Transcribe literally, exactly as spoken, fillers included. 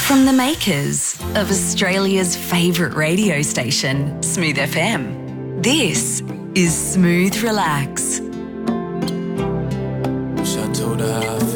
From the makers of Australia's favourite radio station, Smooth F M, this is Smooth Relax. Wish I told her how I